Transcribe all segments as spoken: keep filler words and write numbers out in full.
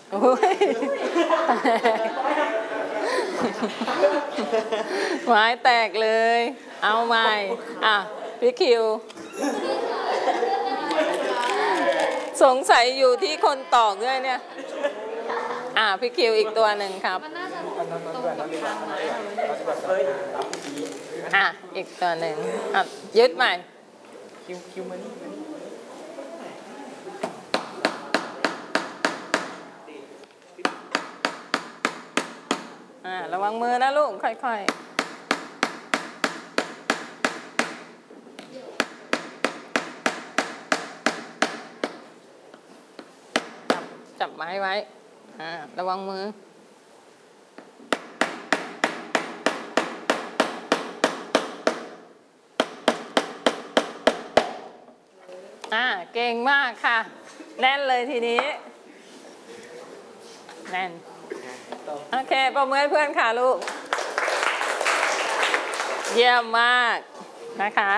โอ้ยไม้แตกเลยเอาใหม่อ่ะพี่คิวสงสัยอยู่ที่คนตอกด้วยเนี่ยอ่ะพี่คิวอีกตัวหนึ่งครับอ่ะอีกตัวหนึ่งอ่ะยึดใหม่คิวคิวมันอ่าระวังมือนะลูกค่อยๆจับจับไม้ไว้อ่าระวังมืออ่าเก่งมากค่ะแน่นเลยทีนี้แน่นโอเคประเมินเพื่อนค่ะลูกเยี่ยมมากนะคะ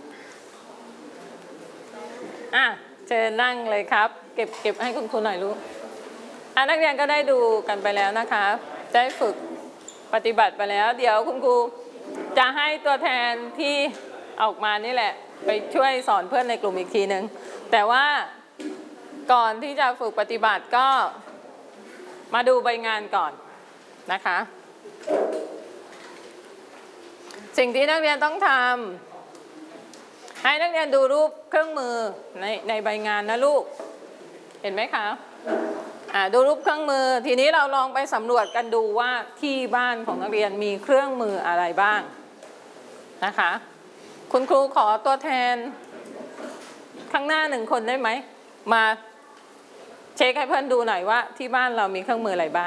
อ่ะเชิญนั่งเลยครับเก็บเก็บให้คุณครูหน่อยลูกอ่ะนักเรียนก็ได้ดูกันไปแล้วนะคะได้ฝึกปฏิบัติไปแล้วเดี๋ยวคุณครูจะให้ตัวแทนที่ออกมานี่แหละไปช่วยสอนเพื่อนในกลุ่มอีกทีนึงแต่ว่าก่อนที่จะฝึกปฏิบัติก็มาดูใบงานก่อนนะคะสิ่งที่นักเรียนต้องทำให้นักเรียนดูรูปเครื่องมือในในใบงานนะลูกเห็นไหมคะอ่าดูรูปเครื่องมือทีนี้เราลองไปสำรวจกันดูว่าที่บ้านของนักเรียนมีเครื่องมืออะไรบ้างนะคะคุณครูขอตัวแทนข้างหน้าหนึ่งคนได้ไหมมาเช็คให้เพื่อนดูหน่อยว่าที่บ้านเรามีเครื่องมืออะไรบ้าง